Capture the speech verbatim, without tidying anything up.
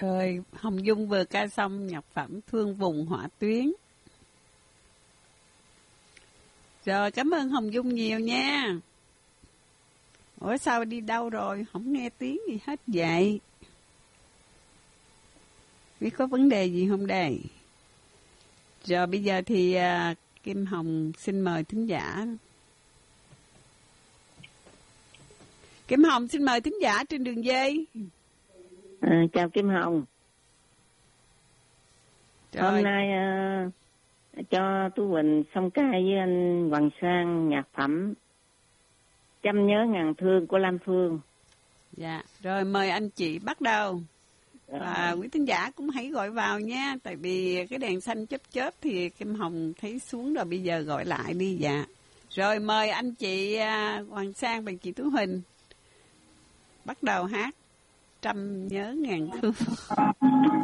Rồi, Hồng Dung vừa ca xong nhạc phẩm Thương Vùng Hỏa Tuyến. Rồi, cảm ơn Hồng Dung nhiều nha. Ủa sao đi đâu rồi? Không nghe tiếng gì hết vậy? Biết có vấn đề gì không đây? Rồi bây giờ thì uh, Kim Hồng xin mời thính giả. Kim Hồng xin mời thính giả trên đường dây. À, chào Kim Hồng. Rồi. Hôm nay uh, cho Tú Quỳnh song ca với anh Hoàng Sang nhạc phẩm Trăm Nhớ Ngàn Thương của Lam Phương. Dạ, rồi mời anh chị bắt đầu. Và quý thính giả cũng hãy gọi vào nha. Tại vì cái đèn xanh chớp chớp thì Kim Hồng thấy xuống rồi, bây giờ gọi lại đi. Dạ. Rồi mời anh chị uh, Hoàng Sang và chị Tú Huỳnh bắt đầu hát Trăm Nhớ Ngàn Thương.